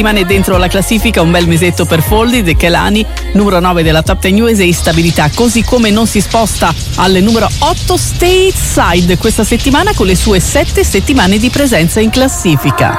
Rimane dentro la classifica un bel mesetto per Folded e Kehlani, numero 9 della Top 10 USA e stabilità, così come non si sposta al numero 8 Stateside questa settimana con le sue 7 settimane di presenza in classifica.